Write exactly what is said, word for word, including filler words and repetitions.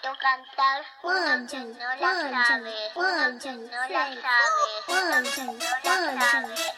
bonito cantar. One, Uno que two, no la one, sabe. two, Uno one, que two, no la three, sabe. four. Uno One, que two, no la one, two, sabe.